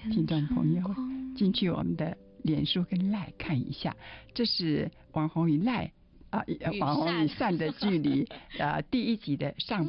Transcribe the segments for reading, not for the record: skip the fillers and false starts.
听众朋友进去我们的脸书跟赖看一下，这是网红与赖网红与善的距离第1集的上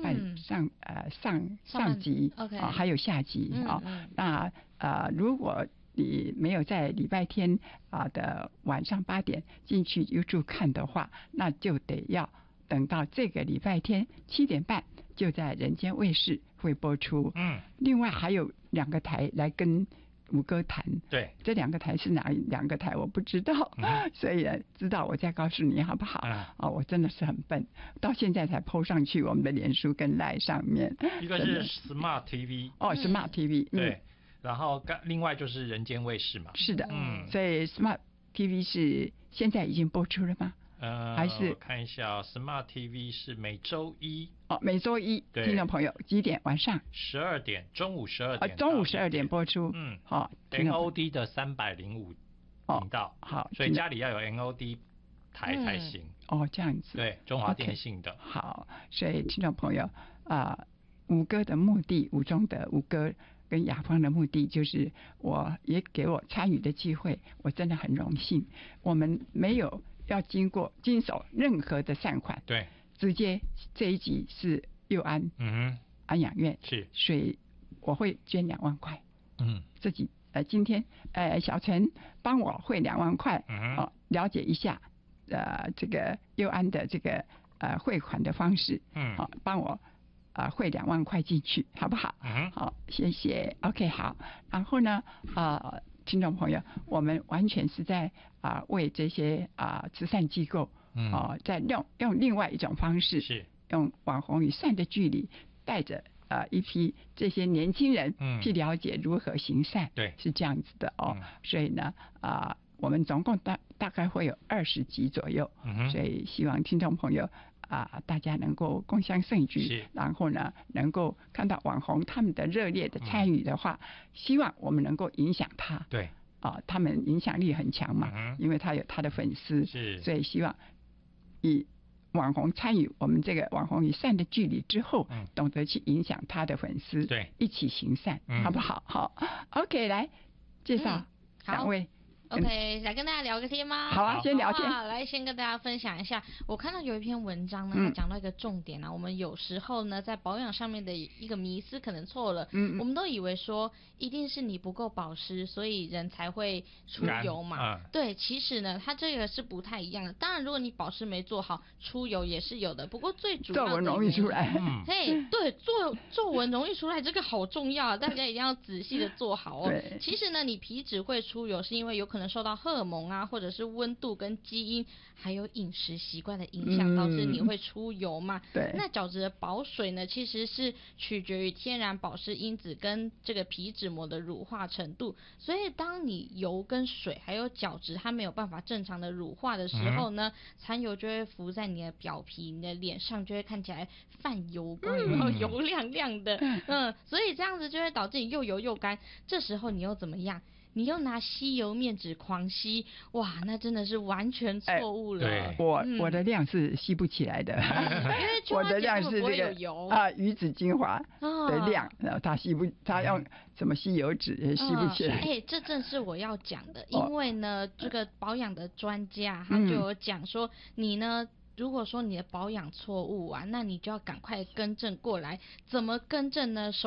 集还有下集那如果你没有在礼拜天的晚上8点进去 YouTube 看的话，那就得要等到这个礼拜天7点半就在人间卫视会播出。另外还有2个台来跟吴哥谈，对，这2个台是哪2个台我不知道，所以知道我再告诉你好不好？我真的是很笨，到现在才 po 上去我们的脸书跟 LINE 上面。 一个是 Smart TV， Smart TV， 对， 然后另外就是人间卫视嘛。是的， 所以 Smart TV 是现在已经播出了吗？还是我看一下Smart TV 是每周一每周一，听众朋友几点？晚上 12点，中午12点， 中午12点播出。好 ，NOD 的305频道，好，所以家里要有 NOD 台才行。 这样子。 对，中华电信的。 好，所以听众朋友吴哥的目的，吴中的吴哥跟雅芳的目的，就是我也给我参与的机会，我真的很荣幸。我们没有要经手任何的善款，对，直接这一集是佑安安养院，是，所以我会捐2万块，自己今天小陈帮我汇2万块，了解一下这个佑安的这个汇款的方式，帮我汇2万块进去，好不好？好，谢谢。OK， 好，然后呢听众朋友，我们完全是在为这些慈善机构在用另外一种方式，是用网红与善的距离，带着一批这些年轻人去了解如何行善，对，是这样子的所以呢我们总共大概会有20集左右，所以希望听众朋友大家能够共襄盛举，然后呢能够看到网红他们的热烈的参与的话，希望我们能够影响他，对他们影响力很强嘛，因为他有他的粉丝，所以希望以网红参与我们这个网红与善的距离之后，懂得去影响他的粉丝，对，一起行善，好不好？好 ，OK， 来介绍2位。 OK， 来跟大家聊个天吗？ 好啊，先聊天。 来，先跟大家分享一下，我看到有一篇文章呢，它讲到一个重点我们有时候呢，在保养上面的一个迷思可能错了。我们都以为说，一定是你不够保湿，所以人才会出油嘛。对，其实呢，它这个是不太一样的。当然，如果你保湿没做好，出油也是有的。不过最主要的皱纹容易出来。 对，皱纹容易出来，这个好重要，大家一定要仔细的做好其实呢，你皮脂会出油，是因为有可能受到荷尔蒙或者是温度跟基因还有饮食习惯的影响，导致你会出油嘛。对。那角质的保水呢，其实是取决于天然保湿因子跟这个皮脂膜的乳化程度。所以当你油跟水还有角质它没有办法正常的乳化的时候呢，残油就会浮在你的表皮，你的脸上就会看起来泛油光，然后油亮亮的。所以这样子就会导致你又油又干。这时候你又怎么样？你又拿吸油面纸狂吸，哇，那真的是完全错误了。 我的量是吸不起来的，我的量是这个鱼子精华的量，然后它用什么吸油纸也吸不起来。 这正是我要讲的，因为呢，这个保养的专家他就有讲说，你呢，如果说你的保养错误那你就要赶快更正过来。怎么更正呢？